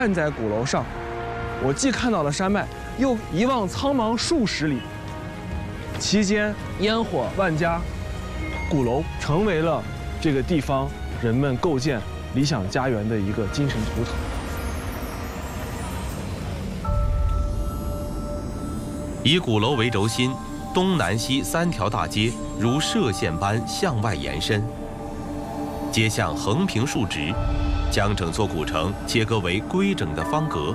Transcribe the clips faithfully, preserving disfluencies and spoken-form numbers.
站在鼓楼上，我既看到了山脉，又一望苍茫数十里，其间烟火万家，鼓楼成为了这个地方人们构建理想家园的一个精神图腾。 以鼓楼为轴心，东南西三条大街如射线般向外延伸，街巷横平竖直，将整座古城切割为规整的方格。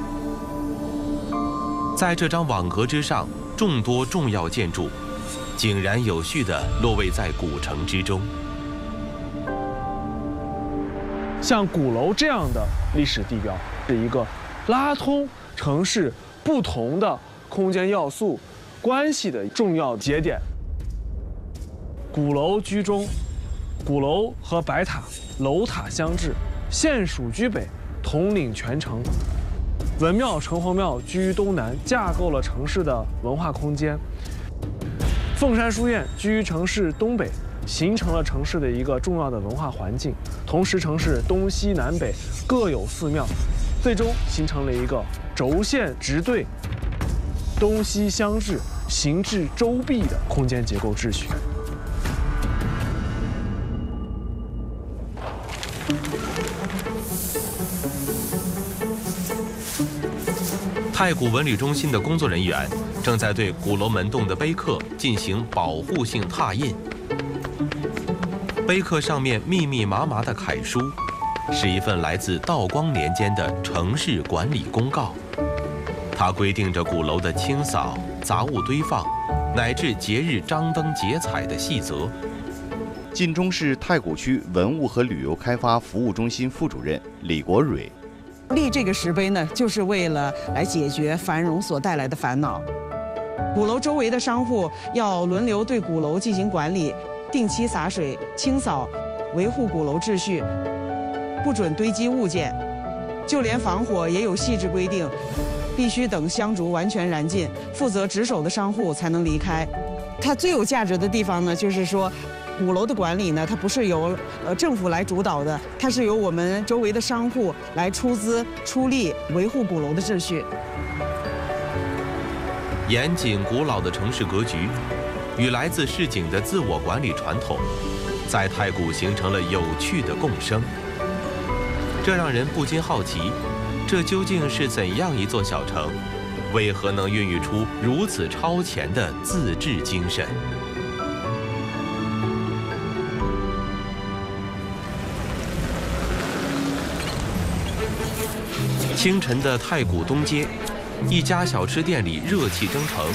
在这张网格之上，众多重要建筑井然有序地落位在古城之中。 像鼓楼这样的历史地标，是一个拉通城市不同的空间要素关系的重要节点。鼓楼居中，鼓楼和白塔楼塔相制，县署居北，统领全城。文庙城隍庙居于东南，架构了城市的文化空间。凤山书院居于城市东北，形成了城市的一个重要的文化环境。同时，城市东西南北各有寺庙，最终形成了一个轴线直对、东西相制、形制周密的空间结构秩序。 太古文旅中心的工作人员正在对鼓楼门洞的碑刻进行保护性拓印。碑刻上面密密麻麻的楷书，是一份来自道光年间的城市管理公告。它规定着鼓楼的清扫、杂物堆放，乃至节日张灯结彩的细则。 晋中市太谷区文物和旅游开发服务中心副主任李国蕊。 立这个石碑呢，就是为了来解决繁荣所带来的烦恼。鼓楼周围的商户要轮流对鼓楼进行管理，定期洒水、清扫，维护鼓楼秩序，不准堆积物件。就连防火也有细致规定，必须等香烛完全燃尽，负责值守的商户才能离开。它最有价值的地方呢，就是说，鼓楼的管理呢，它不是由呃政府来主导的，它是由我们周围的商户来出资出力维护鼓楼的秩序。 严谨古老的城市格局与来自市井的自我管理传统，在太谷形成了有趣的共生。这让人不禁好奇，这究竟是怎样一座小城？为何能孕育出如此超前的自治精神？清晨的太谷东街，一家小吃店里热气蒸腾。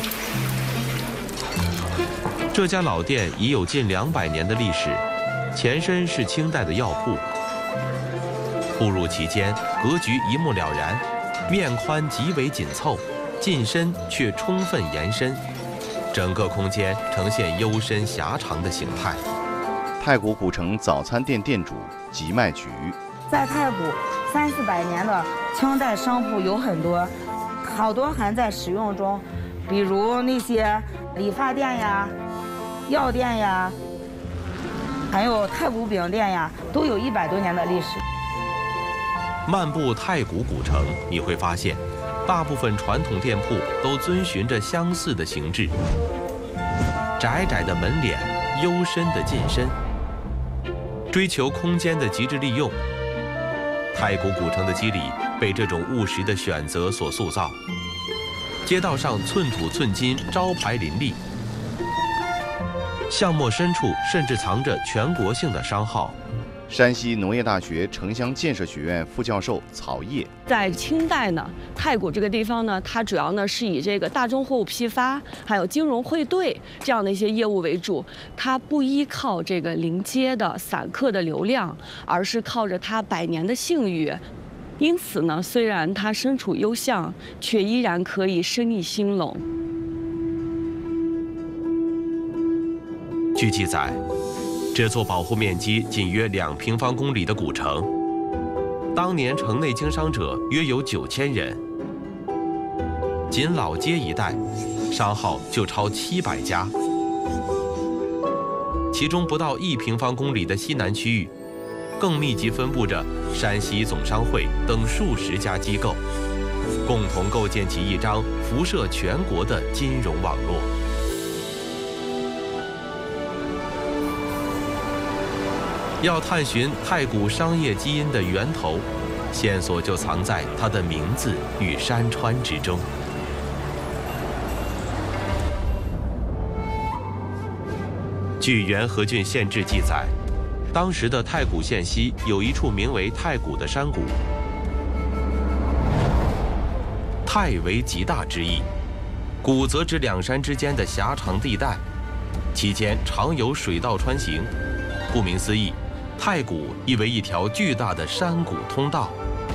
这家老店已有近两百年的历史，前身是清代的药铺。步入其间，格局一目了然，面宽极为紧凑，进深却充分延伸，整个空间呈现幽深狭长的形态。 太谷古城早餐店店主吉麦菊， 在太谷三四百年的清代商铺有很多，好多还在使用中，比如那些理发店呀、药店呀，还有太谷饼店呀，都有一百多年的历史。 漫步太谷古城，你会发现，大部分传统店铺都遵循着相似的形制：窄窄的门脸，幽深的进深，追求空间的极致利用。太谷古城的肌理被这种务实的选择所塑造，街道上寸土寸金，招牌林立，巷陌深处甚至藏着全国性的商号。 山西农业大学城乡建设学院副教授曹烨， 在清代呢，太谷这个地方呢，它主要呢是以这个大宗货物批发，还有金融汇兑这样的一些业务为主。它不依靠这个临街的散客的流量，而是靠着它百年的信誉。因此呢，虽然它身处幽巷，却依然可以生意兴隆。 据记载，这座保护面积仅约两平方公里的古城，当年城内经商者约有九千人，仅老街一带，商号就超七百家。其中不到一平方公里的西南区域， 更密集分布着山西总商会等数十家机构，共同构建起一张辐射全国的金融网络。要探寻太谷商业基因的源头，线索就藏在它的名字与山川之中。据元和郡县志记载，当时的太谷县西有一处名为太谷的山谷。太为极大之意，谷则指两山之间的狭长地带，其间常有水道穿行。顾名思义，太谷意为一条巨大的山谷通道。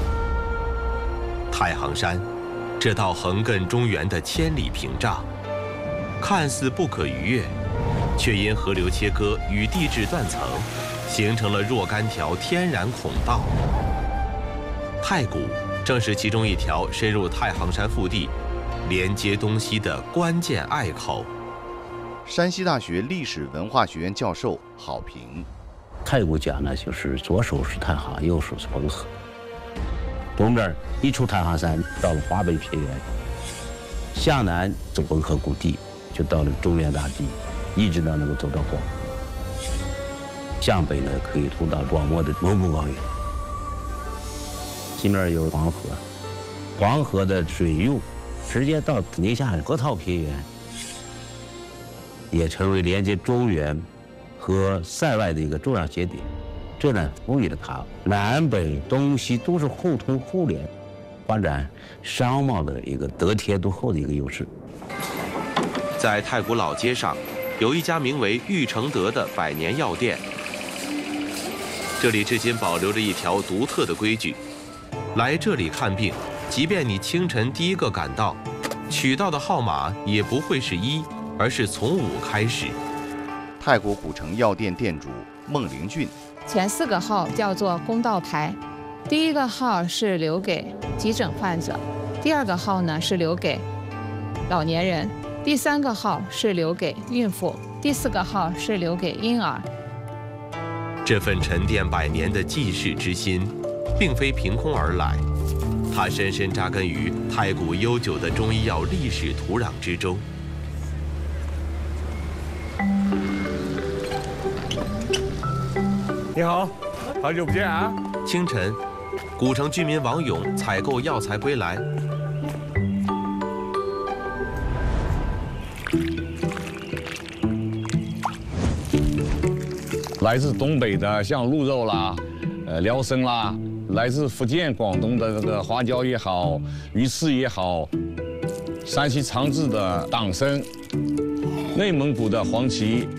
太行山，这道横亘中原的千里屏障，看似不可逾越，却因河流切割与地质断层，形成了若干条天然孔道。太谷正是其中一条深入太行山腹地、连接东西的关键隘口。 山西大学历史文化学院教授郝平， 太谷讲呢，就是左手是太行，右手是汾河。东边一出太行山，到了华北平原，向南走汾河谷地，就到了中原大地，一直到能够走到广。向北呢，可以通到广漠的蒙古高原。西面有黄河，黄河的水用直接到宁夏河套平原，也成为连接中原和塞外的一个重要节点。这呢，赋予了它南北东西都是互通互联，发展商贸的一个得天独厚的一个优势。 在太谷老街上，有一家名为玉承德的百年药店。这里至今保留着一条独特的规矩：来这里看病，即便你清晨第一个赶到，取到的号码也不会是一，而是从五开始。 太谷古城药店店主孟灵俊， 前四个号叫做公道牌，第一个号是留给急诊患者，第二个号呢是留给老年人，第三个号是留给孕妇，第四个号是留给婴儿。 这份沉淀百年的济世之心，并非凭空而来，它深深扎根于太谷悠久的中医药历史土壤之中。 你好，好久不见啊！ 清晨，古城居民王勇采购药材归来。 来自东北的像鹿肉啦，呃，辽参啦；来自福建、广东的这个花椒也好，鱼翅也好；山西长治的党参，内蒙古的黄芪，